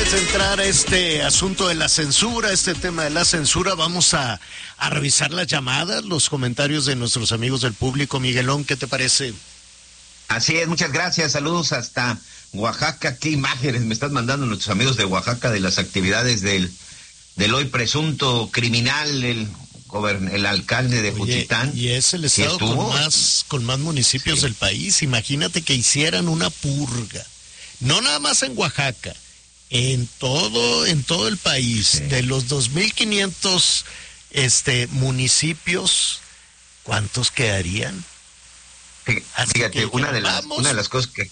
antes de entrar a este asunto de la censura, este tema de la censura, vamos a revisar las llamadas, los comentarios de nuestros amigos del público. Miguelón, ¿qué te parece? Así es, muchas gracias. Saludos hasta Oaxaca. Qué imágenes me están mandando nuestros amigos de Oaxaca de las actividades del hoy presunto criminal, el alcalde de Juchitán. Y es el estado con más municipios del país. Imagínate que hicieran una purga. No nada más en Oaxaca, en todo el país. Sí. De los 2,500 municipios, ¿cuántos quedarían? Fíjate, una de las cosas que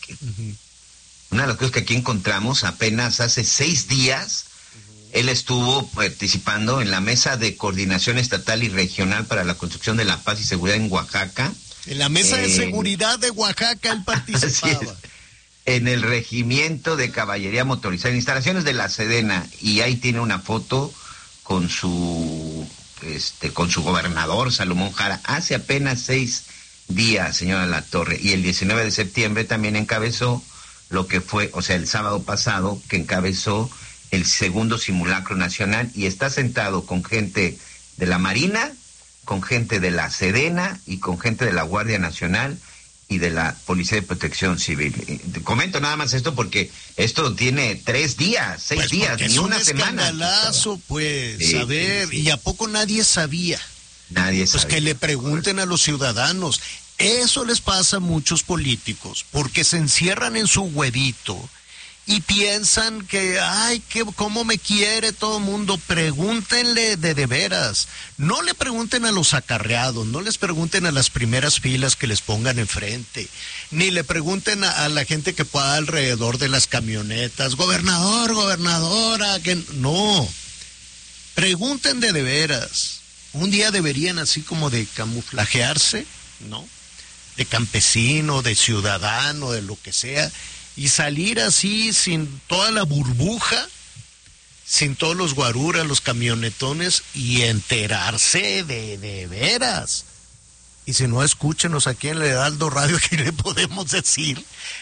aquí encontramos, apenas hace 6 días, él estuvo participando en la Mesa de Coordinación Estatal y Regional para la Construcción de la Paz y Seguridad en Oaxaca. En la Mesa de Seguridad de Oaxaca él participaba. En el Regimiento de Caballería Motorizada, en instalaciones de la Sedena, y ahí tiene una foto con su gobernador, Salomón Jara, hace apenas 6 días, señora Latorre, y el 19 de septiembre también encabezó lo que fue, o sea, el sábado pasado, que encabezó el segundo simulacro nacional, y está sentado con gente de la Marina, con gente de la Sedena y con gente de la Guardia Nacional y de la Policía de Protección Civil. Te comento nada más esto porque esto tiene 3 días, 6 días, ni una semana. Es un escandalazo, pues, sí, a ver, sí. ¿Y a poco nadie sabía? Nadie sabía. Pues que le pregunten a los ciudadanos. Eso les pasa a muchos políticos, porque se encierran en su huevito y piensan que, cómo me quiere todo el mundo. Pregúntenle de veras. No le pregunten a los acarreados, no les pregunten a las primeras filas que les pongan enfrente, ni le pregunten a la gente que pueda alrededor de las camionetas, gobernador, gobernadora, que no. Pregunten de veras. Un día deberían así como de camuflajearse, ¿no? De campesino, de ciudadano, de lo que sea, y salir así sin toda la burbuja, sin todos los guaruras, los camionetones, y enterarse de veras. Y si no, escúchenos aquí en el Heraldo Radio, que le podemos decir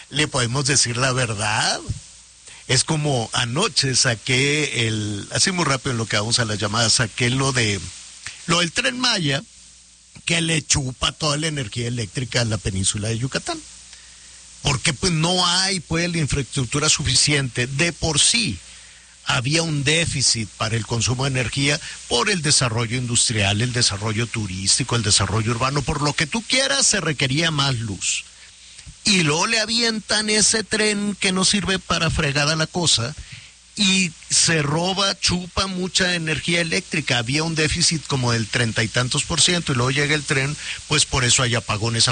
la verdad. Es como anoche saqué así muy rápido en lo que vamos a las llamadas, saqué lo del Tren Maya, que le chupa toda la energía eléctrica a la península de Yucatán. Porque pues no hay pues la infraestructura suficiente. De por sí había un déficit para el consumo de energía por el desarrollo industrial, el desarrollo turístico, el desarrollo urbano, por lo que tú quieras, se requería más luz. Y luego le avientan ese tren que no sirve para fregada la cosa y se chupa mucha energía eléctrica. Había un déficit como del 30 y tantos %, y luego llega el tren, pues por eso hay apagones.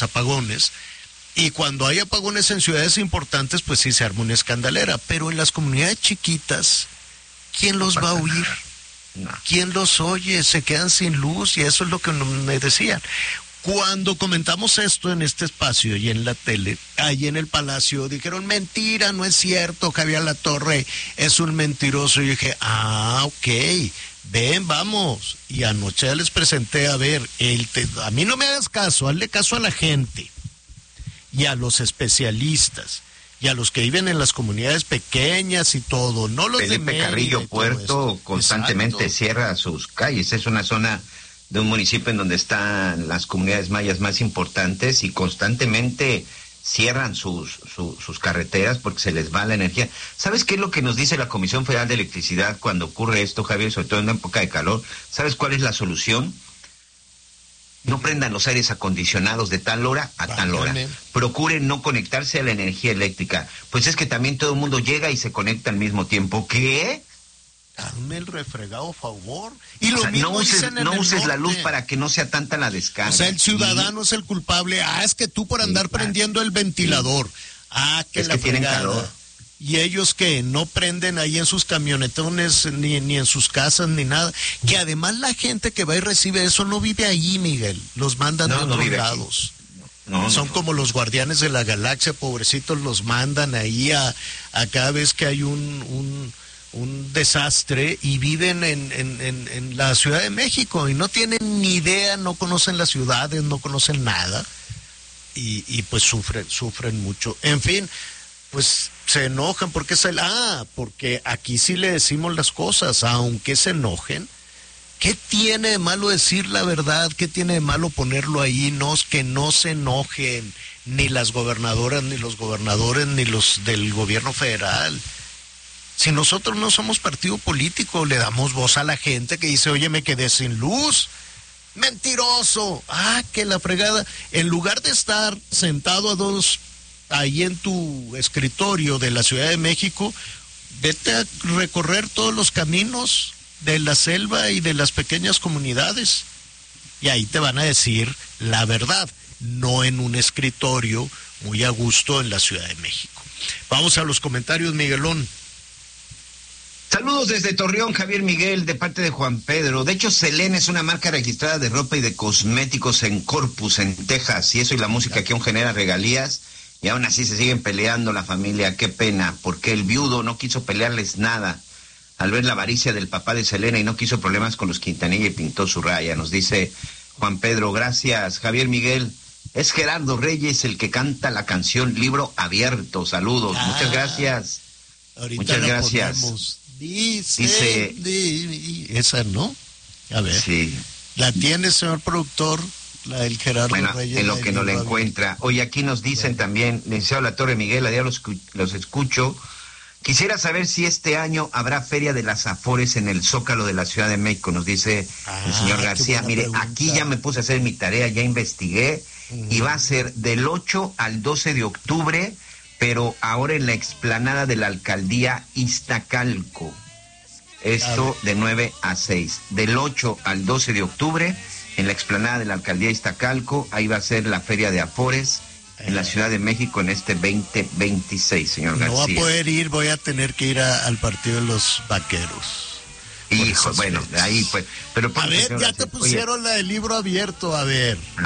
Y cuando hay apagones en ciudades importantes, pues sí se arma una escandalera. Pero en las comunidades chiquitas, ¿quién los va a oír? No. ¿Quién los oye? Se quedan sin luz, y eso es lo que me decían. Cuando comentamos esto en este espacio y en la tele, ahí en el Palacio, dijeron, mentira, no es cierto, Javier Latorre es un mentiroso. Y yo dije, ok, ven, vamos. Y anoche les presenté, a ver, a mí no me hagas caso, hazle caso a la gente y a los especialistas y a los que viven en las comunidades pequeñas y todo, no los Felipe de Carrillo Puerto constantemente cierra sus calles. Es una zona de un municipio en donde están las comunidades mayas más importantes, y constantemente cierran sus carreteras porque se les va la energía. ¿Sabes qué es lo que nos dice la Comisión Federal de Electricidad cuando ocurre esto, Javier, sobre todo en una época de calor? ¿Sabes cuál es la solución? No prendan los aires acondicionados de tal hora a tal hora. Procuren no conectarse a la energía eléctrica. Pues es que también todo el mundo llega y se conecta al mismo tiempo. ¿Qué? Hazme el refregado favor. Y lo mismo no uses la luz para que no sea tanta la descarga. O sea, el ciudadano es el culpable. Es que tú por andar prendiendo el ventilador. Que es que tienen calor. Y ellos que no prenden ahí en sus camionetones, ni en sus casas, ni nada. Que además la gente que va y recibe eso no vive ahí, Miguel. Los mandan de otros lados. Son como los guardianes de la galaxia, pobrecitos, los mandan ahí a cada vez que hay un desastre, y viven en la Ciudad de México y no tienen ni idea, no conocen las ciudades, no conocen nada, y pues sufren mucho. En fin, pues Se enojan porque porque aquí sí le decimos las cosas, aunque se enojen. ¿Qué tiene de malo decir la verdad? ¿Qué tiene de malo ponerlo ahí? Que no se enojen ni las gobernadoras, ni los gobernadores, ni los del gobierno federal. Si nosotros no somos partido político, le damos voz a la gente que dice, oye, me quedé sin luz. ¡Mentiroso! Que la fregada. En lugar de estar sentado ahí en tu escritorio de la Ciudad de México, vete a recorrer todos los caminos de la selva y de las pequeñas comunidades. Y ahí te van a decir la verdad, no en un escritorio muy a gusto en la Ciudad de México. Vamos a los comentarios, Miguelón. Saludos desde Torreón, Javier Miguel, de parte de Juan Pedro. De hecho, Selena es una marca registrada de ropa y de cosméticos en Corpus, en Texas, y eso y la música que aún genera regalías, y aún así se siguen peleando la familia. Qué pena, porque el viudo no quiso pelearles nada al ver la avaricia del papá de Selena y no quiso problemas con los Quintanilla y pintó su raya, nos dice Juan Pedro. Gracias, Javier Miguel. Es Gerardo Reyes el que canta la canción Libro Abierto. Saludos, muchas gracias. Muchas gracias. Ponemos. Dice, esa, ¿no? A ver. Sí. ¿La tiene, señor productor? La del Gerardo Reyes. En lo que no la encuentra. Oye, aquí nos dicen también, licenciado La Torre Miguel, a diario los escucho. Quisiera saber si este año habrá Feria de las Afores en el Zócalo de la Ciudad de México, nos dice el señor García. Mire, pregunta. Aquí ya me puse a hacer mi tarea, ya investigué, y va a ser del 8 al 12 de octubre, pero ahora en la explanada de la alcaldía Iztacalco. Esto de 9 a 6. Del 8 al 12 de octubre, en la explanada de la alcaldía Iztacalco, ahí va a ser la Feria de Afores en la Ciudad de México en este 2026, señor García. No va a poder ir, voy a tener que ir al partido de los Vaqueros. Hijo, bueno, de ahí pues. Pero a ver, ya te pusieron la del Libro Abierto, a ver.